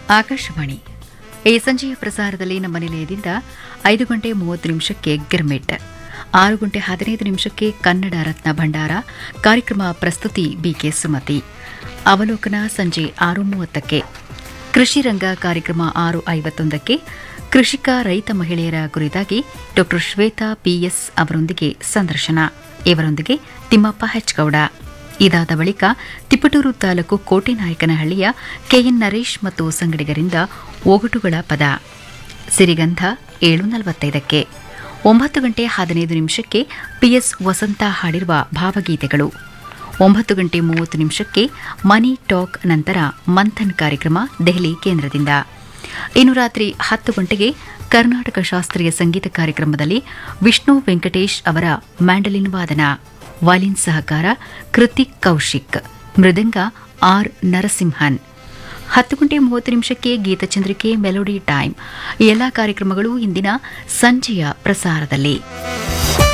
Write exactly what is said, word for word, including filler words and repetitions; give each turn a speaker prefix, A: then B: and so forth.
A: ಆಕಾಶವಾಣಿ ಈ ಸಂಜೆಯ ಪ್ರಸಾರದಲ್ಲಿ ನಮ್ಮ ನಿಲಯದಿಂದ ಐದು ಗಂಟೆ ಮೂವತ್ತು ನಿಮಿಷಕ್ಕೆ ಗಿರ್ಮಿಟ್, ಆರು ಗಂಟೆ ಹದಿನೈದು ನಿಮಿಷಕ್ಕೆ ಕನ್ನಡ ರತ್ನ ಭಂಡಾರ ಕಾರ್ಯಕ್ರಮ ಪ್ರಸ್ತುತಿ ಬಿಕೆ ಸುಮತಿ. ಅವಲೋಕನ ಸಂಜೆ ಆರು ಮೂವತ್ತಕ್ಕೆ. ಕೃಷಿ ರಂಗ ಕಾರ್ಯಕ್ರಮ ಆರು ಐವತ್ತೊಂದಕ್ಕೆ. ಕೃಷಿಕ ರೈತ ಮಹಿಳೆಯರ ಕುರಿತಾಗಿ ಡಾ ಶ್ವೇತಾ ಪಿಎಸ್ ಅವರೊಂದಿಗೆ ಸಂದರ್ಶನ. ಇವರೊಂದಿಗೆ ತಿಮ್ಮಪ್ಪ ಹೆಚ್ಗೌಡ. ಇದಾದ ಬಳಿಕ ತಿಪಟೂರು ತಾಲೂಕು ಕೋಟೆನಾಯಕನಹಳ್ಳಿಯ ಕೆಎನ್ ನರೇಶ್ ಮತ್ತು ಸಂಗಡಿಗರಿಂದ ಒಗಟುಗಳ ಪದ. ಸಿರಿಗಂಧ ಏಳು ನಲವತ್ತೈದಕ್ಕೆ. ಒಂಬತ್ತು ಗಂಟೆ ಹದಿನೈದು ನಿಮಿಷಕ್ಕೆ ಪಿಎಸ್ ವಸಂತ ಹಾಡಿರುವ ಭಾವಗೀತೆಗಳು. ಒಂಬತ್ತು ಗಂಟೆ ಮೂವತ್ತು ನಿಮಿಷಕ್ಕೆ ಮನಿ ಟಾಕ್ ನಂತರ ಮಂಥನ್ ಕಾರ್ಯಕ್ರಮ ದೆಹಲಿ ಕೇಂದ್ರದಿಂದ. ಇನ್ನು ರಾತ್ರಿ ಹತ್ತು ಗಂಟೆಗೆ ಕರ್ನಾಟಕ ಶಾಸ್ತ್ರೀಯ ಸಂಗೀತ ಕಾರ್ಯಕ್ರಮದಲ್ಲಿ ವಿಷ್ಣು ವೆಂಕಟೇಶ್ ಅವರ ಮ್ಯಾಂಡಲಿನ್ ವಾದನ, ವಾಲಿನ್ ಸಹಕಾರ ಕೃತಿಕ್ ಕೌಶಿಕ್, ಮೃದಂಗ ಆರ್ ನರಸಿಂಹನ್. ಹತ್ತು ಗಂಟೆ ಮೂವತ್ತು ನಿಮಿಷಕ್ಕೆ ಗೀತಚಂದ್ರಿಕೆ ಮೆಲೋಡಿ ಟೈಮ್. ಈ ಎಲ್ಲಾ ಕಾರ್ಯಕ್ರಮಗಳು ಇಂದಿನ ಸಂಜೆಯ ಪ್ರಸಾರದಲ್ಲಿ.